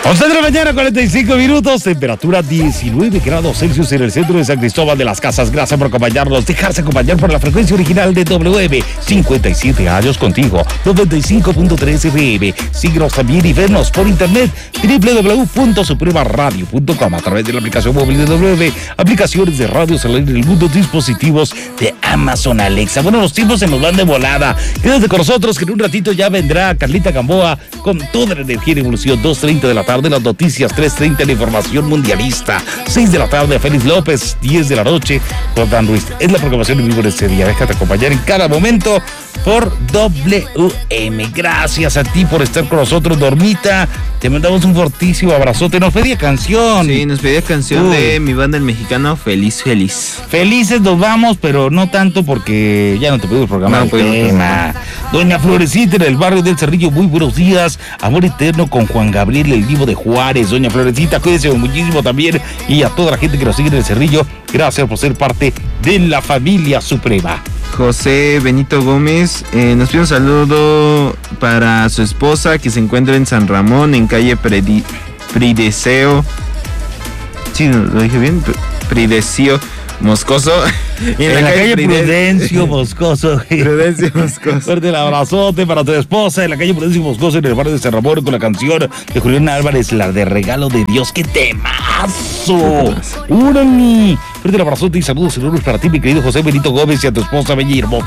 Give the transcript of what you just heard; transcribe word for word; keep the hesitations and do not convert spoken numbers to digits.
once de la mañana, cuarenta y cinco minutos, temperatura diecinueve grados Celsius en el centro de San Cristóbal de las Casas. Gracias por acompañarnos, dejarse acompañar por la frecuencia original de W M, cincuenta y siete años contigo, noventa y cinco punto tres F M. Síguenos también y vernos por internet, doble u doble u doble u punto suprema radio punto com, a través de la aplicación móvil de W M, aplicaciones de radios al aire del mundo, dispositivos de Amazon Alexa. Bueno, los tiempos se nos van de volada. Quédate con nosotros que en un ratito ya vendrá Carlita Gamboa con toda la energía en evolución. Dos treinta de la tarde las noticias, tres treinta la información mundialista, seis de la tarde Félix López, diez de la noche Jordan Ruiz. Es la programación en vivo de este día. Déjate acompañar en cada momento por W M. Gracias a ti por estar con nosotros, Dormita. Te mandamos un fortísimo abrazote. Nos pedía canción. Sí, nos pedía canción Uy. de mi banda El Mexicano, Feliz Feliz. Felices nos vamos, pero no tanto porque ya no te pudimos programar No el pudimos tema. Doña Florecita en el barrio del Cerrillo, muy buenos días. Amor eterno con Juan Gabriel, el vivo de Juárez. Doña Florecita, cuídense muchísimo también. Y a toda la gente que nos sigue en el Cerrillo, gracias por ser parte de la familia suprema. José Benito Gómez eh, nos pide un saludo para su esposa que se encuentra en San Ramón, en calle Predi- Prideseo. Sí, lo dije bien. Pridesio Moscoso. Y en, en la, la calle, calle Prudencio Moscoso. Prudencio Moscoso. Fuerte el abrazote para tu esposa en la calle Prudencio Moscoso, en el barrio de San Ramón, con la canción de Julián Álvarez, la de Regalo de Dios. ¡Qué temazo! ¡Úrale! Fuerte el abrazote y saludos enormes para ti, mi querido José Benito Gómez, y a tu esposa bella y hermosa.